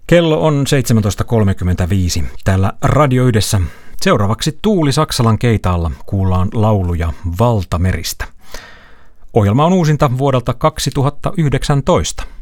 Kello on 17.35. Täällä Radio Ydessä. Seuraavaksi Tuuli Saksalan keitaalla kuullaan lauluja valtameristä. Ohjelma on uusinta vuodelta 2019.